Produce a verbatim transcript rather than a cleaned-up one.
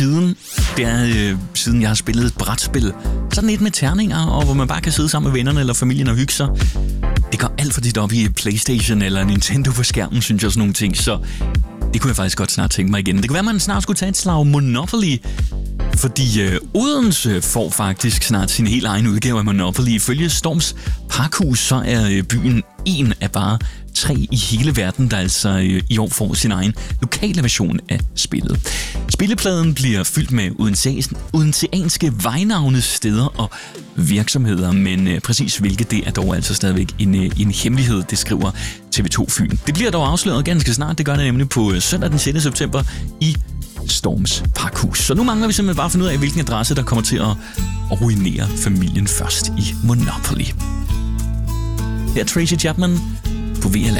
Siden, det er, øh, siden jeg har spillet et brætspil, sådan et med terninger, og hvor man bare kan sidde sammen med vennerne eller familien og hygge sig. Det går alt for tit op i PlayStation eller Nintendo på skærmen, synes jeg, sådan nogle ting, så det kunne jeg faktisk godt snart tænke mig igen. Det kunne være, at man snart skulle tage et slag Monopoly, fordi øh, Odense får faktisk snart sin helt egen udgave af Monopoly. Ifølge Storms Pakhus, så er øh, byen en af bare tre i hele verden, der altså øh, i år får sin egen lokale version af spillet. Spillepladen bliver fyldt med odenseanske vejnavne, steder og virksomheder, men øh, præcis hvilke det er dog altså stadigvæk en, øh, en hemmelighed, det skriver T V to Fyn. Det bliver dog afsløret ganske snart, det gør det nemlig på øh, søndag den sjette september i Storms Pakhus. Så nu mangler vi simpelthen bare at finde ud af, hvilken adresse, der kommer til at ruinere familien først i Monopoly. Her er Tracy Chapman på V L